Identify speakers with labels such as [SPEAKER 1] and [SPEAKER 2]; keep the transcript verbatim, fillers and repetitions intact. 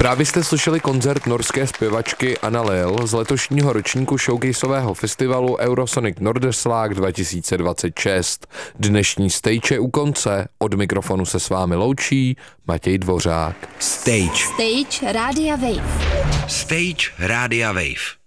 [SPEAKER 1] Právě jste slyšeli koncert norské zpěvačky Anna Lill z letošního ročníku showcaseového festivalu Eurosonic Norderslag dva tisíce dvacet šest. Dnešní stage je u konce. Od mikrofonu se s vámi loučí Matěj Dvořák.
[SPEAKER 2] Stage.
[SPEAKER 3] Stage Rádia Wave.
[SPEAKER 2] Stage Rádia Wave.